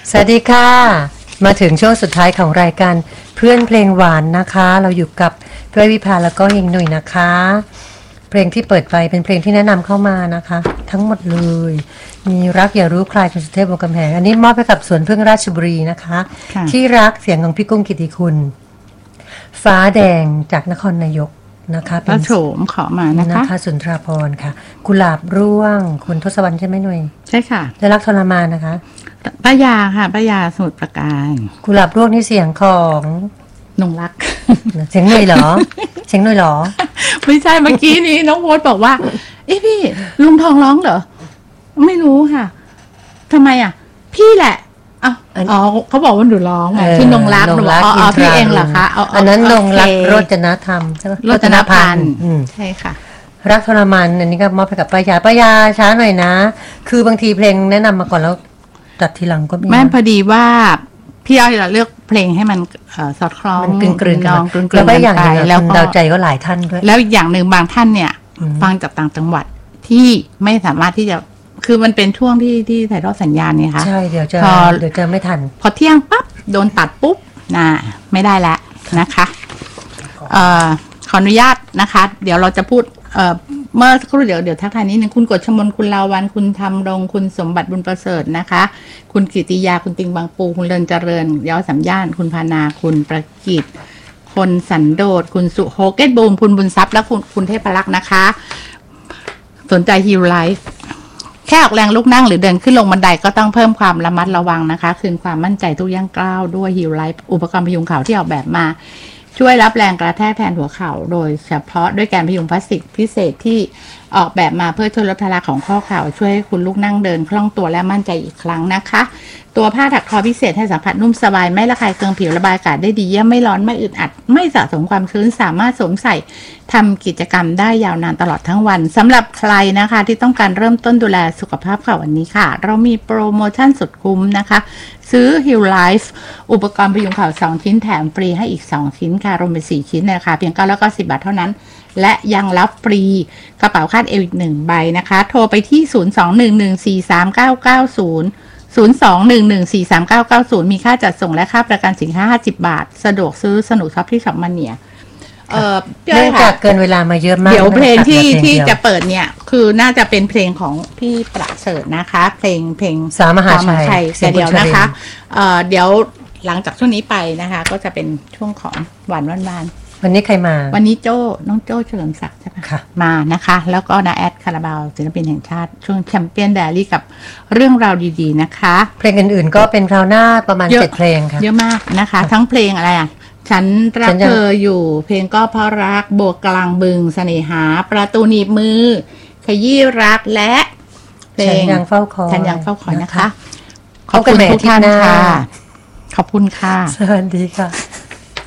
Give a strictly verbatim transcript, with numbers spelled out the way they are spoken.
สวัสดีค่ะมาถึงช่วงสุดท้ายของรายการเพื่อนเพลงหวานนะคะเราอยู่กับเพื่อนวิภาแล้วก็เฮงหนุ่ยนะคะเพลงที่เปิดไปเป็นเพลงที่แนะนำเข้ามานะคะทั้งหมดเลยมีรักอย่ารู้ใครคุณสุเทพวงศ์กำแหงอันนี้มอบให้กับสวนพึ่งราชบุรีนะคะที่รักเสียงของพี่กุ้งกิติคุณฟ้าแดงจากนครนายกนะคะเป็นโฉมขอมานะคะนะคะสุนทราภรณ์ค่ะกุหลาบร่วงคุณทศวรรณใช่ไหมหน่วยใช่ค่ะและรักทรมานนะคะป้ายาค่ะป้ายาสมุทรปราการกุหลาบร่วงนี่เสียงของนงรักเสียงหน่วยเหรอเสียงหน่วยเหรอไม่ใช่เมื่อกี้นี้น้องโวตบอกว่าเอ๊ะพี่ลุงทองร้องเหรอไม่รู้ค่ะทำไมอ่ะพี่แหละอ๋อเขาบอกว่าหนูร้องที่นงรักหนูบอกอ๋อพี่เองเหรอคะอันนั้นนงรักโรจนธรรมใช่ไหมโรจนพันธ์ใช่ค่ะรักทรมานอันนี้ก็มอบให้กับป้ายาป้ายาช้าหน่อยนะคือบางทีเพลงแนะนำมาก่อนแล้วตัดทีหลังก็มีแม่พอดีว่าพี่อ้อยเราเลือกเพลงให้มันสอดคล้องกลืนกลืนนองกลืนกลืนแล้วก็อย่างนึงแล้วดาวใจก็หลายท่านด้วยแล้วอีกอย่างหนึ่งบางท่านเนี่ยฟังจากต่างจังหวัดที่ไม่สามารถที่จะคือมันเป็นช่วงที่ที่ถ่ายทอดสัญญาณเนี่ยค่ะใช่เดี๋ยวจะเดี๋ยวจะไม่ทันพอเที่ยงปั๊บโดนตัดปุ๊บน่ะไม่ได้แล้วนะคะเอ่อขออนุญาตนะคะเดี๋ยวเราจะพูดเอ่อเมื่อสักครู่เดี๋ยวเดี๋ยวทักทายนิดนึงคุณกฤษมนคุณลาวันคุณธรรมรงคุณสมบัติบุญประเสริฐนะคะคุณกิติยาคุณติงบางปูคุณเริญเจริญย้อยสัมย่านคุณพานาคุณประกิตคนสันโดษคุณสุโฮเกตบูมคุณบุญทรัพย์และคุณคุณเทพรักษ์นะคะสนใจฮิวไลฟ์แค่ออกแรงลุกนั่งหรือเดินขึ้นลงบันไดก็ต้องเพิ่มความระมัดระวังนะคะคืนความมั่นใจทุกย่างก้าวด้วยฮิวไลฟ์อุปกรณ์พยุงเข่าที่ออกแบบมาช่วยรับแรงกระแทกแทนหัวเข่าโดยเฉพาะด้วยการพยุงพลาสติกพิเศษที่ออกแบบมาเพื่อช่วยลดพลังของข้อเข่าช่วยให้คุณลุกนั่งเดินคล่องตัวและมั่นใจอีกครั้งนะคะตัวผ้าถักทอพิเศษให้สัมผัสนุ่มสบายไม่ระคายเคืองผิวระบายอากาศได้ดีเยี่ยมไม่ร้อนไม่อึดอัดไม่สะสมความชื้นสามารถสวมใส่ทำกิจกรรมได้ยาวนานตลอดทั้งวันสำหรับใครนะคะที่ต้องการเริ่มต้นดูแลสุขภาพเข่าวันนี้ค่ะเรามีโปรโมชั่นสุดคุ้มนะคะซื้อ Heal Life อุปกรณ์พยุงเข่าสองชิ้นแถมฟรีให้อีกสองชิ้นค่ะรวมเป็นสี่ชิ้นในราคาเพียงเก้าร้อยเก้าสิบบาทเท่านั้นและยังรับฟรีกระเป๋าคาดเอวอีกหนึ่งใบนะคะโทรไปที่ศูนย์ สอง หนึ่ง หนึ่ง สี่ สาม เก้า เก้า ศูนย์ ศูนย์ สอง หนึ่ง หนึ่ง สี่ สาม เก้า เก้า ศูนย์มีค่าจัดส่งและค่าประกันสินค้าห้าสิบบาทสะดวกซื้อสนุกช็อปที่ช็อปมาเนียเอ่อเนื่องจากเกินเวลามาเยอะมากเดี๋ยวเพลงที่ที่จะเปิดเนี่ยคือน่าจะเป็นเพลงของพี่ประเสริฐนะคะเพลงเพลงสามหาชัยแต่เดี๋ยวนะคะเอ่อเดี๋ยวหลังจากช่วงนี้ไปนะคะก็จะเป็นช่วงของหวานวันวานวันนี้ใครมาวันนี้โจ้น้องโจ้เฉลิมศักดิ์ใช่ไหมค่ะมานะคะแล้วก็นาแอดคาราบาวศิลปินแห่งชาติช่วงแชมเปี้ยนไดอารี่กับเรื่องราวดีๆนะคะเพลงอื่นๆก็เป็นคราวหน้าประมาณเจ็ดเพลงค่ะเยอะมากนะคะทั้งเพลงอะไรอ่ะฉันรักเธออยู่เพลงก็เพราะรักโบกกลางบึงเสน่หาประตูหนีบมือขยี้รักและเพลงฉันยังเฝ้าคอยฉันยังเฝ้าคอยนะคะขอบคุณทุกท่านค่ะขอบคุณค่ะสวัสดีค่ะ